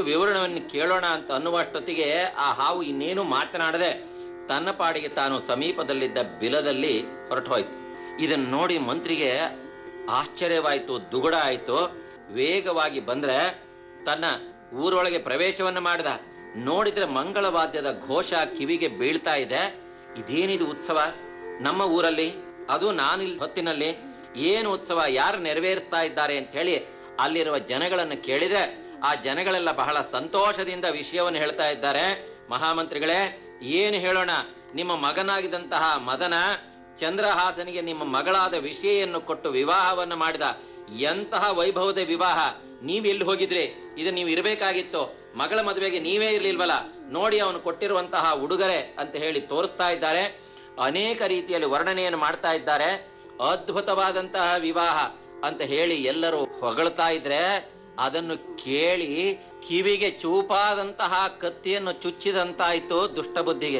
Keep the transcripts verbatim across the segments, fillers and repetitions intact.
ವಿವರಣವನ್ನು ಕೇಳೋಣ ಅಂತ ಅನ್ನುವಷ್ಟೊತ್ತಿಗೆ ಆ ಹಾವು ಇನ್ನೇನು ಮಾತನಾಡದೆ ತನ್ನ ಪಾಡಿಗೆ ತಾನು ಸಮೀಪದಲ್ಲಿದ್ದ ಬಿಲದಲ್ಲಿ ಹೊರಟೋಯ್ತು. ಇದನ್ನು ನೋಡಿ ಮಂತ್ರಿಗೆ ಆಶ್ಚರ್ಯವಾಯಿತು, ದುಗುಡ ಆಯಿತು. ವೇಗವಾಗಿ ಬಂದ್ರೆ ತನ್ನ ಊರೊಳಗೆ ಪ್ರವೇಶವನ್ನು ಮಾಡಿದ. ನೋಡಿದ್ರೆ ಮಂಗಳವಾದ್ಯದ ಘೋಷ ಕಿವಿಗೆ ಬೀಳ್ತಾ ಇದೆ. ಇದೇನಿದು ಉತ್ಸವ ನಮ್ಮ ಊರಲ್ಲಿ, ಅದು ನಾನಿಲ್ ಹೊತ್ತಿನಲ್ಲಿ? ಏನು ಉತ್ಸವ, ಯಾರು ನೆರವೇರಿಸ್ತಾ ಇದ್ದಾರೆ ಅಂತ ಹೇಳಿ ಅಲ್ಲಿರುವ ಜನಗಳನ್ನು ಕೇಳಿದ್ರೆ ಆ ಜನಗಳೆಲ್ಲ ಬಹಳ ಸಂತೋಷದಿಂದ ವಿಷಯವನ್ನು ಹೇಳ್ತಾ ಇದ್ದಾರೆ. ಮಹಾಮಂತ್ರಿಗಳೇ, ಏನು ಹೇಳೋಣ, ನಿಮ್ಮ ಮಗನಾಗಿದ್ದಂತಹ ಮದನ ಚಂದ್ರಹಾಸನಿಗೆ ನಿಮ್ಮ ಮಗಳಾದ ವಿಷಯನ್ನು ಕೊಟ್ಟು ವಿವಾಹವನ್ನು ಮಾಡಿದ. ಎಂತಹ ವೈಭವದ ವಿವಾಹ! ನೀವೆಲ್ಲಿ ಹೋಗಿದ್ರಿ? ಇದು ನೀವು ಇರಬೇಕಾಗಿತ್ತು. ಮಗಳ ಮದುವೆಗೆ ನೀವೇ ಇರ್ಲಿಲ್ವಲ್ಲ, ನೋಡಿ ಅವನು ಕೊಟ್ಟಿರುವಂತಹ ಉಡುಗೊರೆ ಅಂತ ಹೇಳಿ ತೋರಿಸ್ತಾ ಇದ್ದಾರೆ. ಅನೇಕ ರೀತಿಯಲ್ಲಿ ವರ್ಣನೆಯನ್ನು ಮಾಡ್ತಾ ಇದ್ದಾರೆ. ಅದ್ಭುತವಾದಂತಹ ವಿವಾಹ ಅಂತ ಹೇಳಿ ಎಲ್ಲರೂ ಹೊಗಳ್ತಾ ಇದ್ರೆ ಅದನ್ನು ಕೇಳಿ ಕಿವಿಗೆ ಚೂಪಾದಂತಹ ಕತ್ತಿಯನ್ನು ಚುಚ್ಚಿದಂತಾಯಿತು ದುಷ್ಟಬುದ್ಧಿಗೆ.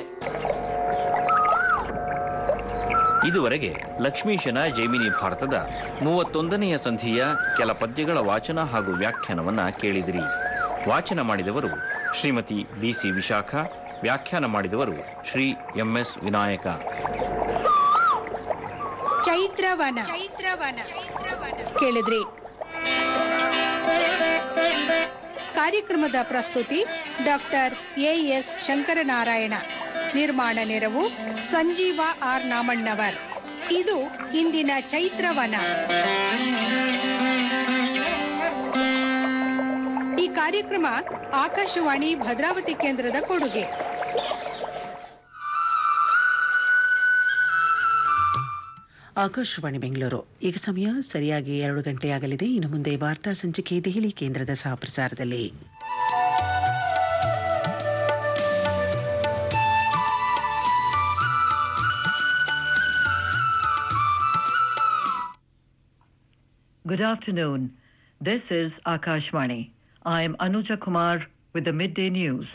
ಇದುವರೆಗೆ ಲಕ್ಷ್ಮೀಶನ ಜೈಮಿನಿ ಭಾರತದ ಮೂವತ್ತೊಂದನೆಯ ಸಂಧಿಯ ಕೆಲ ಪದ್ಯಗಳ ವಾಚನ ಹಾಗೂ ವ್ಯಾಖ್ಯಾನವನ್ನ ಕೇಳಿದಿರಿ. ವಾಚನ ಮಾಡಿದವರು ಶ್ರೀಮತಿ ಬಿಸಿ ವಿಶಾಖ, ವ್ಯಾಖ್ಯಾನ ಮಾಡಿದವರು ಶ್ರೀ ಎಂಎಸ್ ವಿನಾಯಕ. ಚೈತ್ರವನ ಚೈತ್ರವನ ಕೇಳಿದ್ರಿ. ಕಾರ್ಯಕ್ರಮದ ಪ್ರಸ್ತುತಿ ಡಾಕ್ಟರ್ ಎಎಸ್ ಶಂಕರನಾರಾಯಣ. ನಿರ್ಮಾಣ ನೆರವು ಸಂಜೀವ ಆರ್ ನಾಮಣ್ಣವರ್. ಇದು ಇಂದಿನ ಚೈತ್ರವನ. ಈ ಕಾರ್ಯಕ್ರಮ ಆಕಾಶವಾಣಿ ಭದ್ರಾವತಿ ಕೇಂದ್ರದ ಕೊಡುಗೆ. ಆಕಾಶವಾಣಿ ಬೆಂಗಳೂರು. ಈಗ ಸಮಯ ಸರಿಯಾಗಿ ಎರಡು ಗಂಟೆಯಾಗಲಿದೆ. ಇನ್ನು ಮುಂದೆ ವಾರ್ತಾ ಸಂಚಿಕೆ ದೆಹಲಿ ಕೇಂದ್ರದ ಸಹಪ್ರಸಾರದಲ್ಲಿ. Good afternoon. This is Akashvani. I am Anuja Kumar with the midday news.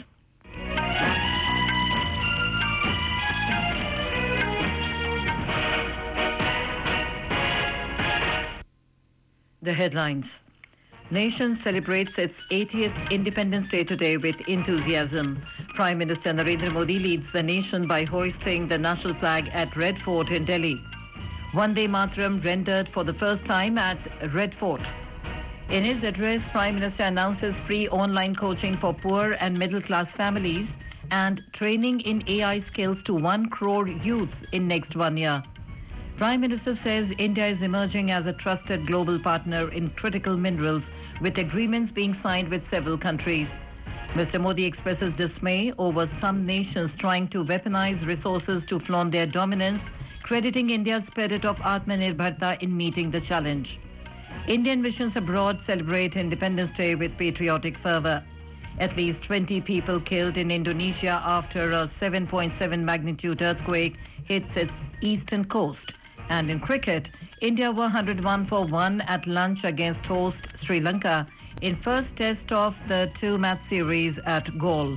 The headlines. Nation celebrates its eightieth Independence Day today with enthusiasm. Prime Minister Narendra Modi leads the nation by hoisting the national flag at Red Fort in Delhi. Vande Mataram rendered for the first time at Red Fort. In his address, Prime Minister announces free online coaching for poor and middle-class families and training in A I skills to one crore youths in next one year. Prime Minister says India is emerging as a trusted global partner in critical minerals, with agreements being signed with several countries. Mister Modi expresses dismay over some nations trying to weaponize resources to flaunt their dominance, crediting India's spirit of Atmanirbharta in meeting the challenge. Indian missions abroad celebrate Independence Day with patriotic fervor. At least twenty people killed in Indonesia after a seven point seven magnitude earthquake hits its eastern coast. And in cricket, India were one hundred one for one at lunch against host Sri Lanka in first test of the two-match series at Galle.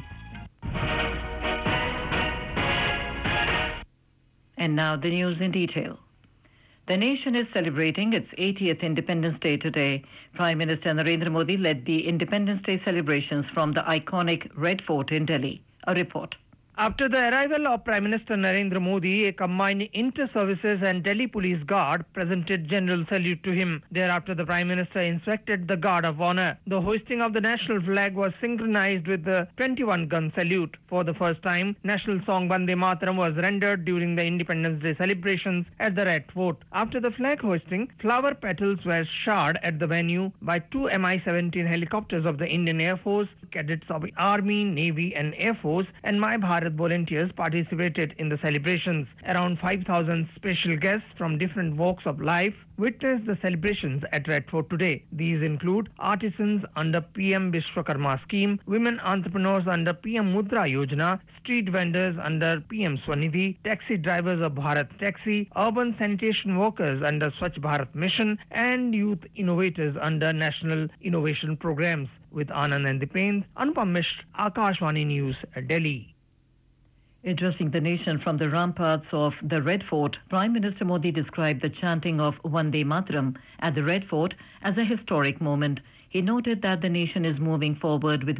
And now the news in detail. The nation is celebrating its eightieth Independence Day today. Prime Minister Narendra Modi led the Independence Day celebrations from the iconic Red Fort in Delhi. A report. After the arrival of Prime Minister Narendra Modi, a combined inter-services and Delhi Police Guard presented general salute to him. Thereafter, the Prime Minister inspected the Guard of Honor. The hoisting of the national flag was synchronized with the twenty-one gun salute. For the first time, national song Vande Mataram was rendered during the Independence Day celebrations at the Red Fort. After the flag hoisting, flower petals were showered at the venue by two M I seventeen helicopters of the Indian Air Force. Cadets of the Army, Navy and Air Force and My Bharat volunteers participated in the celebrations. Around five thousand special guests from different walks of life witnessed the celebrations at Red Fort today. These include artisans under P M Vishwakarma scheme, women entrepreneurs under P M Mudra Yojana, street vendors under P M Swanidhi, taxi drivers of Bharat Taxi, urban sanitation workers under Swachh Bharat Mission, and youth innovators under National Innovation Programs. With Anand and Dipen, Anupam Mishra, Akashvani News, Delhi. Addressing the nation from the ramparts of the Red Fort, Prime Minister Modi described the chanting of Vande Mataram at the Red Fort as a historic moment. He noted that the nation is moving forward with